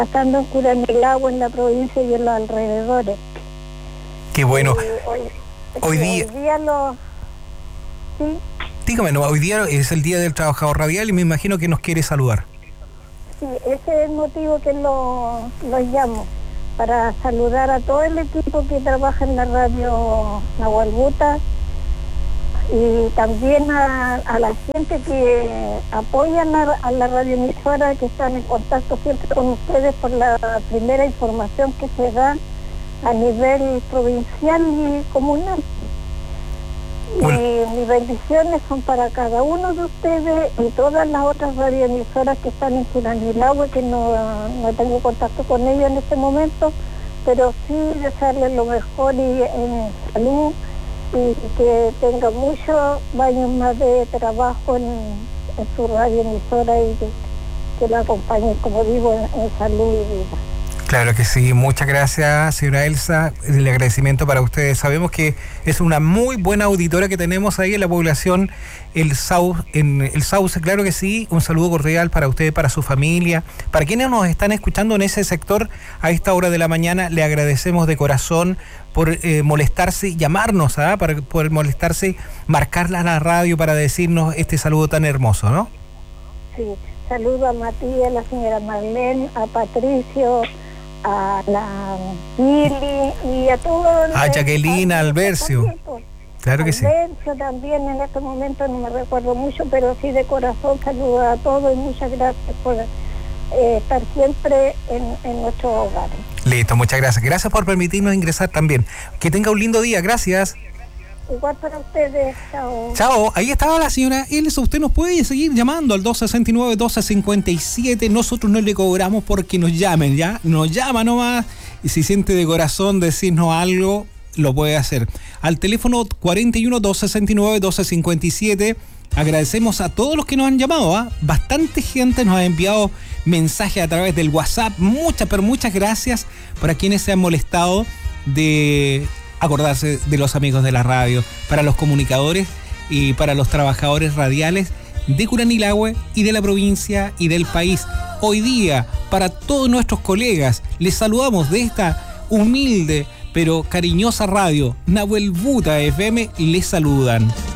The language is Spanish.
estando en Curanilahue, en la provincia y en los alrededores. Qué bueno. Hoy día ¿sí? Dígame, no, hoy día es el Día del Trabajador Radial y me imagino que nos quiere saludar. Sí, ese es el motivo que los llamo, para saludar a todo el equipo que trabaja en la radio Nahuel Buta y también a la gente que apoya a la radioemisora, que están en contacto siempre con ustedes por la primera información que se da a nivel provincial y comunal. Bueno. Y mis bendiciones son para cada uno de ustedes y todas las otras radioemisoras que están en Curanilahue, que no tengo contacto con ellas en este momento, pero sí desearles lo mejor y en salud, y que tenga muchos años más de trabajo en su radioemisora y que la acompañen, como digo, en salud y vida. Claro que sí, muchas gracias, señora Elsa, el agradecimiento para ustedes. Sabemos que es una muy buena auditora que tenemos ahí en la población El Sauce, claro que sí. Un saludo cordial para usted, para su familia, para quienes nos están escuchando en ese sector a esta hora de la mañana. Le agradecemos de corazón por molestarse, llamarnos, para poder molestarse, marcarla a la radio para decirnos este saludo tan hermoso, ¿no? Sí, saludo a Matías, a la señora Marlene, a Patricio, a la Pili y a todos. A Jacqueline, a Albercio. Claro que sí. Albercio también, en este momento no me recuerdo mucho, pero sí de corazón saludo a todos y muchas gracias por estar siempre en nuestros hogares. Listo, muchas gracias. Gracias por permitirnos ingresar también. Que tenga un lindo día, gracias. Igual para ustedes, chao. Chao, ahí estaba la señora Elsa. Usted nos puede seguir llamando al 269-1257. Nosotros no le cobramos porque nos llamen, ¿ya? Nos llama nomás y si siente de corazón decirnos algo, lo puede hacer. Al teléfono 41-269-1257. Agradecemos a todos los que nos han llamado, Bastante gente nos ha enviado mensajes a través del WhatsApp. Muchas gracias para quienes se han molestado de acordarse de los amigos de la radio, para los comunicadores y para los trabajadores radiales de Curanilahue y de la provincia y del país. Hoy día, para todos nuestros colegas, les saludamos de esta humilde pero cariñosa radio, Nahuel Buta FM, les saludan.